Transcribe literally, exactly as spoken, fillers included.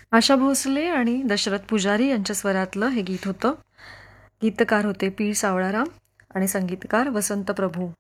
आशा भोसले आणि दशरथ पुजारी यांच्या स्वरातलं हे गीत होतं. गीतकार होते पी सावळाराम आणि संगीतकार वसंत प्रभू.